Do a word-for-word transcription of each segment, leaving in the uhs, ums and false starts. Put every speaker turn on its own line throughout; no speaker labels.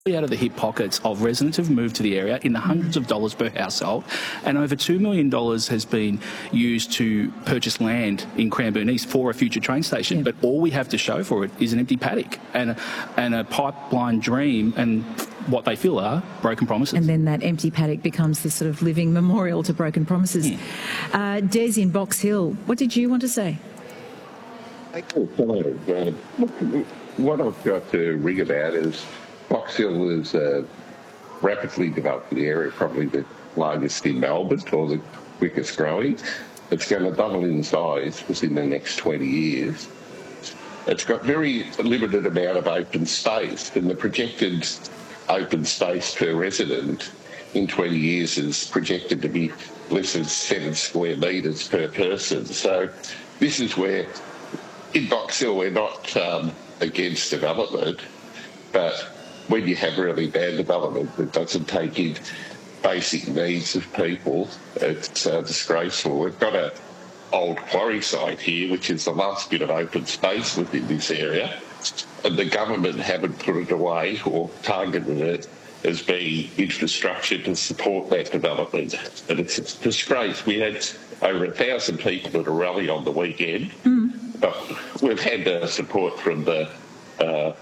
out of the hip pockets of residents who've moved to the area in the hundreds of dollars per household, and over two million dollars has been used to purchase land in Cranbourne East for a future train station. Yep. But all we have to show for it is an empty paddock and a, and a pipeline dream and what they feel are broken promises.
And then that empty paddock becomes this sort of living memorial to broken promises. Mm. Uh, Des in Box Hill, what did you want to say?
Hello. Uh, what I've got to ring about is Box Hill is a rapidly developing area, probably the largest in Melbourne, or the quickest growing. It's going to double in size within the next twenty years. It's got very limited amount of open space, and the projected open space per resident in twenty years is projected to be less than seven square metres per person. So this is where, in Box Hill, we're not um, against development, but when you have really bad development that doesn't take in basic needs of people, it's uh, disgraceful. We've got an old quarry site here, which is the last bit of open space within this area, and the government haven't put it away or targeted it as being infrastructure to support that development. And it's a disgrace. We had over a thousand people at a rally on the weekend, mm. but we've had uh, support from the uh,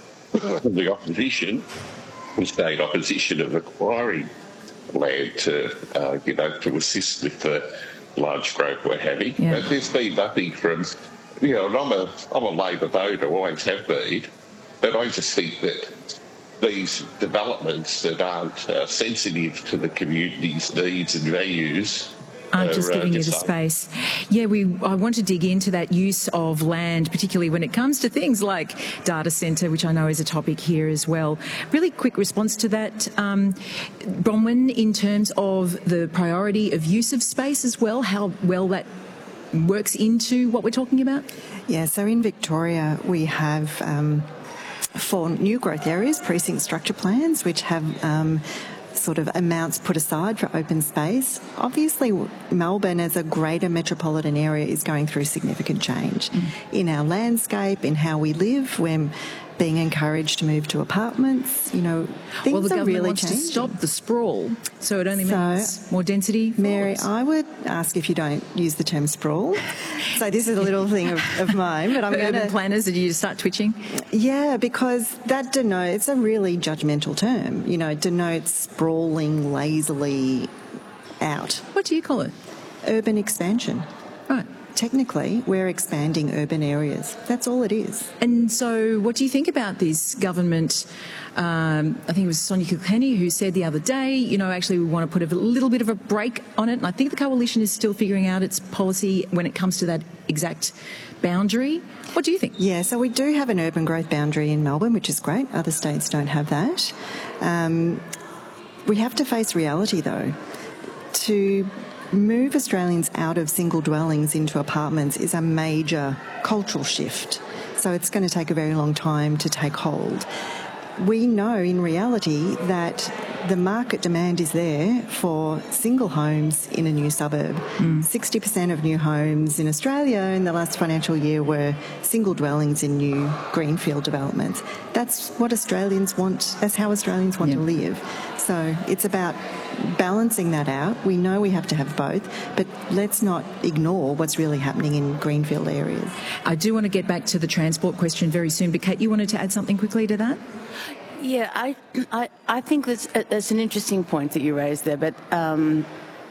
the opposition, the state opposition of acquiring land to, uh, you know, to assist with the large growth we're having. Yeah. But there's been nothing from, you know, and I'm a, I'm a Labor voter, always have been, but I just think that these developments that aren't uh, sensitive to the community's needs and values
aren't just giving you the space. Yeah, we. I want to dig into that use of land, particularly when it comes to things like data centre, which I know is a topic here as well. Really quick response to that, um, Bronwyn, in terms of the priority of use of space as well, how well that works into what we're talking about?
Yeah, so in Victoria we have um, for new growth areas, precinct structure plans, which have um, sort of amounts put aside for open space. Obviously, Melbourne as a greater metropolitan area is going through significant change mm. in our landscape, in how we live. We're being encouraged to move to apartments. You know, things
well, the
are
government
really
wants
changing.
to stop the sprawl, so it only
so,
means more density.
Mary, I would ask if you don't use the term sprawl. So this is a little thing of, of mine, but I'm going to...
Urban planners, did you start twitching?
Yeah, because that denotes a really judgmental term. You know, it denotes sprawling lazily out.
What do you call it?
Urban expansion.
Right.
Technically, we're expanding urban areas. That's all it is.
And so what do you think about this government? Um, I think it was Sonia Kilkenny who said the other day, you know, actually we want to put a little bit of a break on it. And I think the coalition is still figuring out its policy when it comes to that exact boundary. What do you think?
Yeah, so we do have an urban growth boundary in Melbourne, which is great. Other states don't have that. Um, we have to face reality, though. To move Australians out of single dwellings into apartments is a major cultural shift. So it's going to take a very long time to take hold. We know in reality that the market demand is there for single homes in a new suburb. Mm. sixty percent of new homes in Australia in the last financial year were single dwellings in new greenfield developments. That's what Australians want, that's how Australians want yeah. to live. So it's about balancing that out. We know we have to have both, but let's not ignore what's really happening in greenfield areas.
I do want to get back to the transport question very soon, but Kate, you wanted to add something quickly to that?
Yeah, I, I, I think that's, that's an interesting point that you raised there, but um,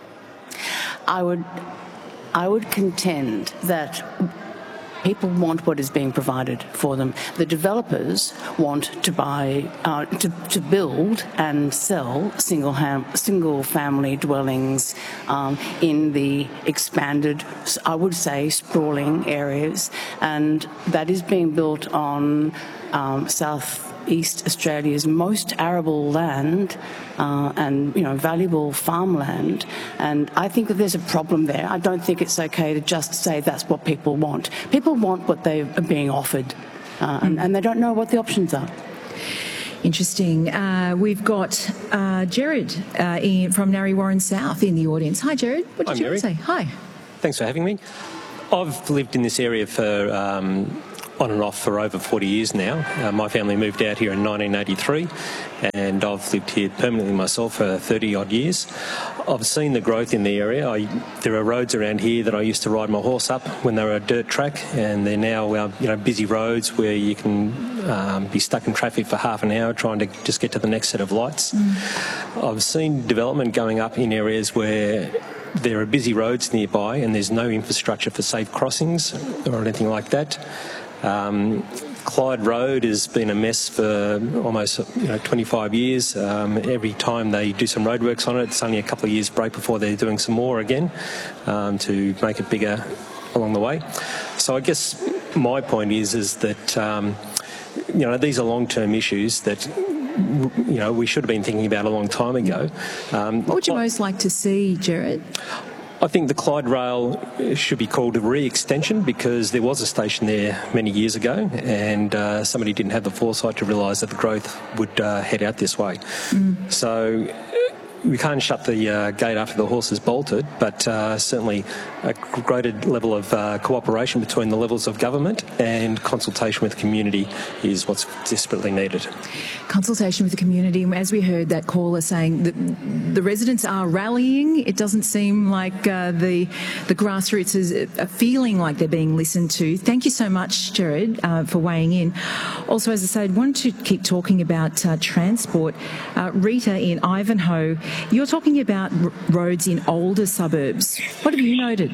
I would, I would contend that people want what is being provided for them. The developers want to buy, uh, to, to build and sell single ham, single family dwellings um, in the expanded, I would say, sprawling areas, and that is being built on um, South East Australia's most arable land uh, and, you know, valuable farmland. And I think that there's a problem there. I don't think it's okay to just say that's what people want. People want what they are being offered, uh, and, and they don't know what the options are.
Interesting. Uh, we've got uh, Jared uh, in, from Narre Warren South in the audience. Hi, Jared. What did
Hi,
you
Mary.
want to say? Hi.
Thanks for having me. I've lived in this area for... Um, on and off for over forty years now. Uh, my family moved out here in nineteen eighty-three, and I've lived here permanently myself for thirty odd years. I've seen the growth in the area. I, there are roads around here that I used to ride my horse up when they were a dirt track, and they're now uh, you know busy roads where you can um, be stuck in traffic for half an hour trying to just get to the next set of lights. Mm. I've seen development going up in areas where there are busy roads nearby and there's no infrastructure for safe crossings or anything like that. Um, Clyde Road has been a mess for almost you know, twenty-five years. Um, every time they do some roadworks on it, it's only a couple of years break before they're doing some more again um, to make it bigger along the way. So I guess my point is is that um, you know these are long-term issues that you know we should have been thinking about a long time ago. Um,
what would you most like to see, Gerard?
I think the Clyde Rail should be called a re-extension because there was a station there many years ago and uh, somebody didn't have the foresight to realise that the growth would uh, head out this way. Mm. So we can't shut the uh, gate after the horse is bolted, but uh, certainly a greater level of uh, cooperation between the levels of government and consultation with the community is what's desperately needed.
Consultation with the community. As we heard that caller saying that the residents are rallying, it doesn't seem like uh, the the grassroots is uh, feeling like they're being listened to. Thank you so much, Gerard, uh, for weighing in. Also, as I said, I wanted to keep talking about uh, transport. Uh, Rita in Ivanhoe, you're talking about r- roads in older suburbs. What have you noted?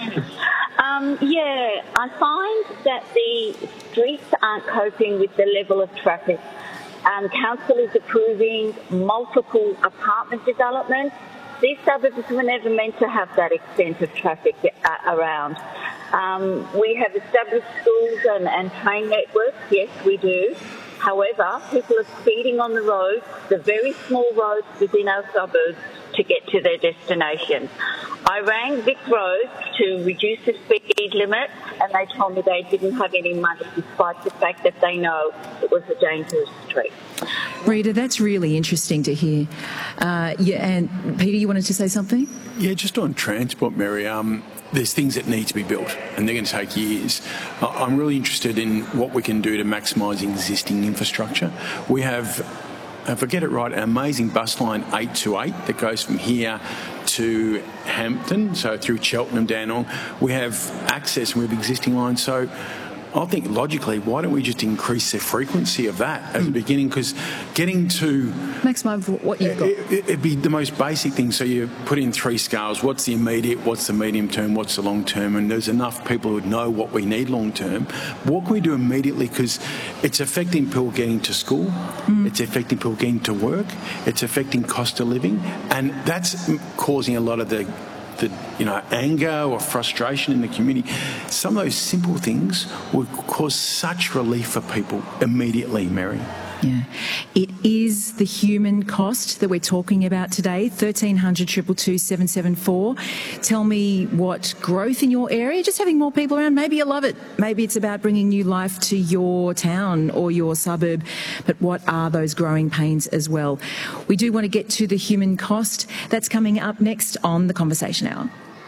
Um, yeah, I find that the streets aren't coping with the level of traffic. Um, council is approving multiple apartment developments. These suburbs were never meant to have that extent of traffic uh, around. Um, we have established schools and, and train networks, yes, we do. However, people are speeding on the roads, the very small roads within our suburbs, to get to their destination. I rang Vic Road to reduce the speed limit, and they told me they didn't have any money, despite the fact that they know it was a dangerous street.
Rita, that's really interesting to hear. Uh, yeah, and Peter, you wanted to say something?
Yeah, just on transport, Mary. Um, there's things that need to be built, and they're going to take years. I'm really interested in what we can do to maximise existing infrastructure. We have, if I get it right, an amazing bus line eight two eight that goes from here to Hampton, so through Cheltenham down on. We have access and we have existing lines. So I think logically, why don't we just increase the frequency of that at mm. the beginning? Because getting to
maximum what you've got,
it, it'd be the most basic thing. So you put in three scales: what's the immediate, what's the medium term, what's the long term, and there's enough people who know what we need long term. What can we do immediately? Because it's affecting people getting to school, mm. it's affecting people getting to work, it's affecting cost of living, and that's causing a lot of the. The, you know, anger or frustration in the community. Some of those simple things would cause such relief for people immediately, Mary.
Yeah. It is the human cost that we're talking about today. thirteen hundred, two two two, seven seven four. Tell me what growth in your area, just having more people around, maybe you love it. Maybe it's about bringing new life to your town or your suburb. But what are those growing pains as well? We do want to get to the human cost. That's coming up next on The Conversation Hour.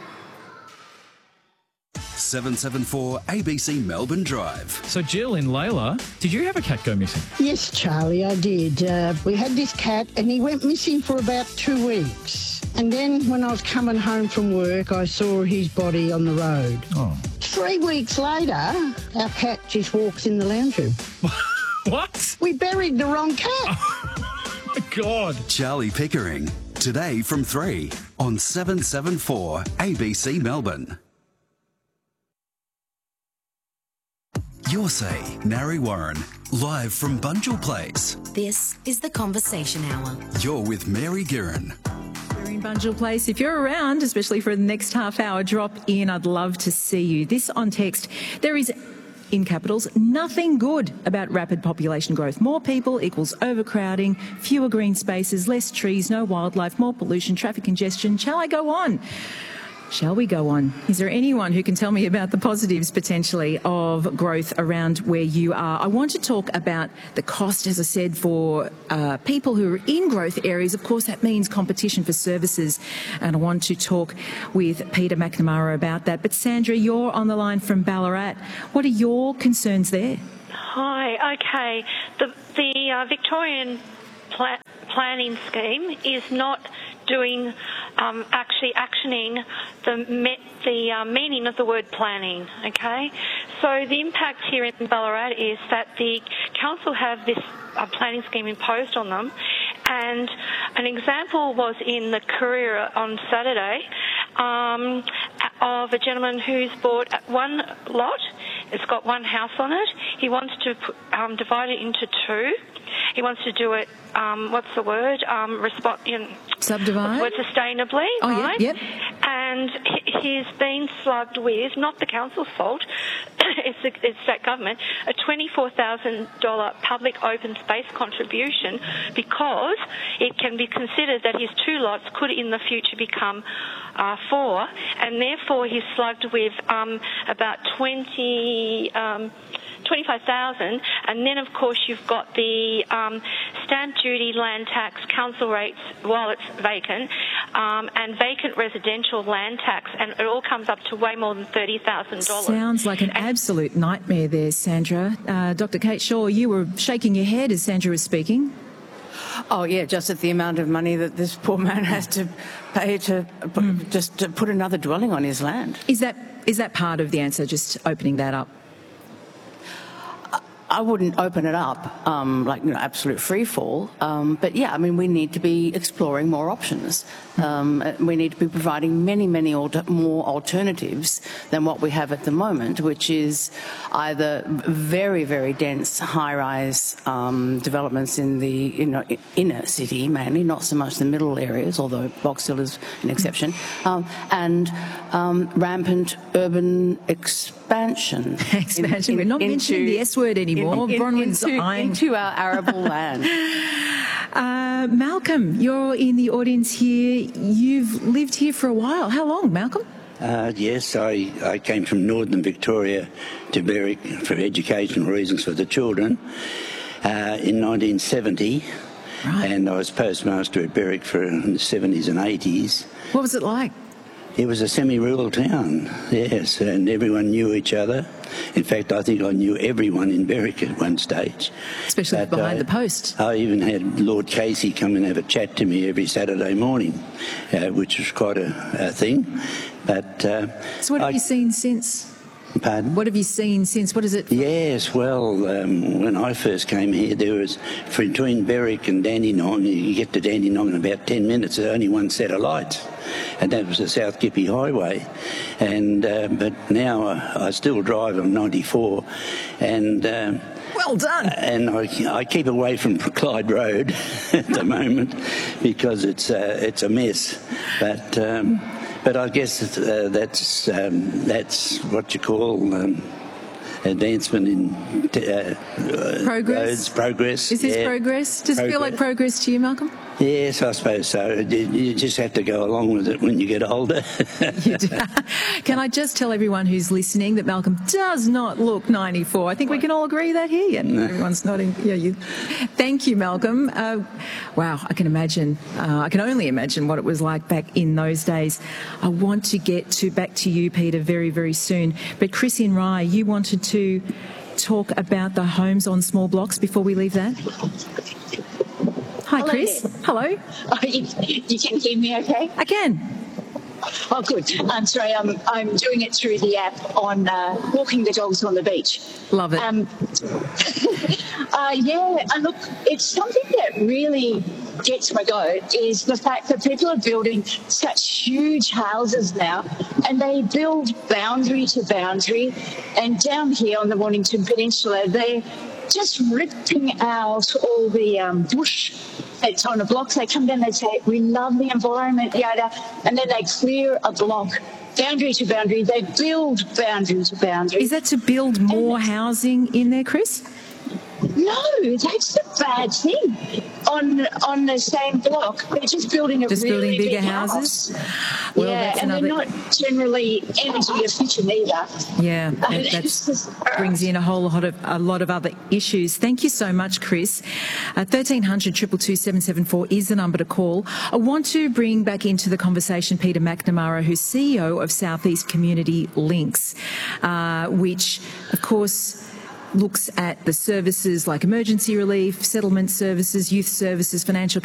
seven seven four A B C Melbourne Drive.
So Jill in Layla, did you have a cat go missing?
Yes, Charlie, I did. Uh, we had this cat and he went missing for about two weeks. And then when I was coming home from work, I saw his body on the road.
Oh.
Three weeks later, our cat just walks in the lounge room.
What?
We buried the wrong cat.
Oh, my God.
Charlie Pickering, today from three on seven seven four A B C Melbourne. Your say, Narry Warren, live from Bunjil Place.
This is The Conversation Hour.
You're with Mary Guerin.
We're in Bunjil Place. If you're around, especially for the next half hour, drop in. I'd love to see you. This on text. There is, in capitals, nothing good about rapid population growth. More people equals overcrowding, fewer green spaces, less trees, no wildlife, more pollution, traffic congestion. Shall I go on? Shall we go on? Is there anyone who can tell me about the positives potentially of growth around where you are? I want to talk about the cost, as I said, for uh, people who are in growth areas. Of course, that means competition for services, and I want to talk with Peter McNamara about that. But Sandra, you're on the line from Ballarat. What are your concerns there?
Hi, okay. The, the uh, Victorian pla- planning scheme is not doing, um, actually actioning the me- the uh, meaning of the word planning, okay? So the impact here in Ballarat is that the council have this uh, planning scheme imposed on them, and an example was in the Courier on Saturday um, of a gentleman who's bought one lot. It's got one house on it. He wants to put, um, divide it into two. He wants to do it, um, what's the word? Um, respo- in,
Subdivide?
What's the word? Sustainably,
oh,
right?
Yep, yep.
And he's been slugged with, not the council's fault, it's, the, it's that government, a twenty-four thousand dollars public open space contribution, because it can be considered that his two lots could in the future become uh, four, and therefore he's slugged with um, about twenty... Um, twenty-five thousand, and then of course you've got the um, stamp duty, land tax, council rates while it's vacant, um, and vacant residential land tax, and it all comes up to way more than thirty thousand dollars.
Sounds like an and absolute nightmare there, Sandra. Uh, Doctor Kate Shaw, you were shaking your head as Sandra was speaking.
Oh, yeah, just at the amount of money that this poor man has to pay to mm. just to put another dwelling on his land.
Is that is that part of the answer, just opening that up?
I wouldn't open it up um, like, you know, absolute free fall. Um, but, yeah, I mean, we need to be exploring more options. Um, we need to be providing many, many alter- more alternatives than what we have at the moment, which is either very, very dense high-rise um, developments in the you know, inner city, mainly, not so much the middle areas, although Box Hill is an exception, um, and um, rampant urban expansion.
Expansion. In, in, We're not into, mentioning the S word anymore. In, in,
into, into our arable land.
Uh, Malcolm, you're in the audience here. You've lived here for a while. How long, Malcolm?
Uh, yes, I, I came from northern Victoria to Berwick for educational reasons for the children uh, in nineteen seventy. Right. And I was postmaster at Berwick for the seventies and eighties.
What was it like?
It was a semi-rural town, yes, and everyone knew each other. In fact, I think I knew everyone in Berwick at one stage.
Especially but behind I, the post.
I even had Lord Casey come and have a chat to me every Saturday morning, uh, which was quite a, a thing. But uh,
So what have
I,
you seen since?
Pardon?
What have you seen since? What is it?
Yes, well, um, when I first came here, there was, between Berwick and Dandenong, you get to Dandenong in about ten minutes, there's only one set of lights, and that was the South Gippy Highway. And uh, But now uh, I still drive on ninety-four, and... Um,
Well done.
And I, I keep away from Clyde Road at the moment because it's, uh, it's a mess. But... Um, But I guess uh, that's um, that's what you call um, advancement in uh,
progress.
Roads, progress.
Is this
yeah.
progress? Does
progress.
it feel like progress to you, Malcolm?
Yes, I suppose so. You just have to go along with it when you get older.
You do. Can I just tell everyone who's listening that Malcolm does not look ninety-four? I think we can all agree that here. Yeah, no. Everyone's nodding. Yeah, you. Thank you, Malcolm. Uh, wow, I can imagine. Uh, I can only imagine what it was like back in those days. I want to get to back to you, Peter, very, very soon. But Chris in Rye, you wanted to talk about the homes on small blocks before we leave that. Hi,
Hello
Chris.
there.
Hello.
Oh, you, you can hear me okay?
I can.
Oh, good. I'm sorry, I'm, I'm doing it through the app on uh, walking the dogs on the beach.
Love it.
Um, uh, yeah, and look, it's something that really gets my goat is the fact that people are building such huge houses now, and they build boundary to boundary. And down here on the Mornington Peninsula, they're just ripping out all the um, bush that's on a block. They come down, they say, we love the environment, yada, and then they clear a block, boundary to boundary. They build boundary to boundary.
Is that to build more housing in there, Chris?
No, No, that's the bad thing. On on the same block, they're just building a
just
really
building bigger
big
houses.
House.
Well,
yeah,
that's
and
another...
they're not generally energy efficient either.
Yeah, that that's, brings in a whole lot of a lot of other issues. Thank you so much, Chris. Uh, thirteen hundred, two two two, seven seven four is the number to call. I want to bring back into the conversation Peter McNamara, who's C E O of Southeast Community Links, uh, which, of course, looks at the services like emergency relief, settlement services, youth services, financial